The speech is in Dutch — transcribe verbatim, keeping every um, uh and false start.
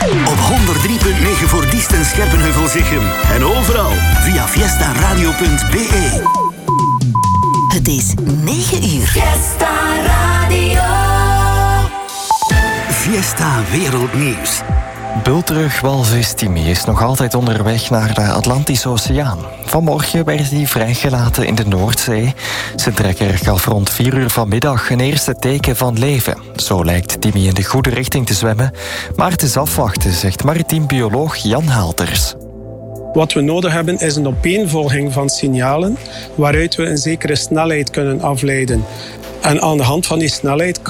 Op honderd drie punt negen voor Diest en Scherpenheuvel-Zichem. En overal via fiesta radio punt b e. Het is negen uur. Fiesta Radio. Fiesta Wereldnieuws. Bulterig walvis Timmy is nog altijd onderweg naar de Atlantische Oceaan. Vanmorgen werd hij vrijgelaten in de Noordzee. Zijn trekker gaf rond vier uur vanmiddag een eerste teken van leven. Zo lijkt Timmy in de goede richting te zwemmen. Maar het is afwachten, zegt maritiem bioloog Jan Halters. Wat we nodig hebben is een opeenvolging van signalen waaruit we een zekere snelheid kunnen afleiden. En aan de hand van die snelheid